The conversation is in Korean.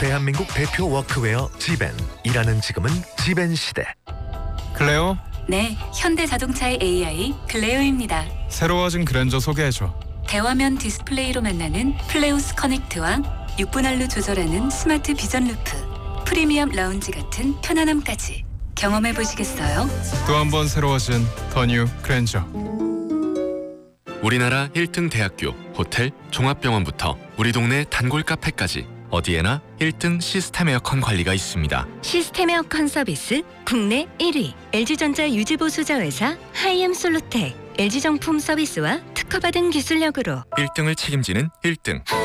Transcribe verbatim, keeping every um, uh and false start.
대한민국 대표 워크웨어 지벤. 일하는 지금은 지벤 시대. 클레오, 네, 현대자동차의 에이아이 클레오입니다. 새로워진 그랜저 소개해줘. 대화면 디스플레이로 만나는 플레우스 커넥트와 육 분 할로 조절하는 스마트 비전 루프, 프리미엄 라운지 같은 편안함까지 경험해 보시겠어요? 또 한 번 새로워진 더 뉴 그랜저. 우리나라 일 등 대학교, 호텔, 종합병원부터 우리 동네 단골 카페까지 어디에나 일 등 시스템 에어컨 관리가 있습니다. 시스템 에어컨 서비스 국내 일 위 엘지전자 유지보수자 회사 하이엠 솔루텍. 엘지정품 서비스와 특허받은 기술력으로 일 등을 책임지는 일 등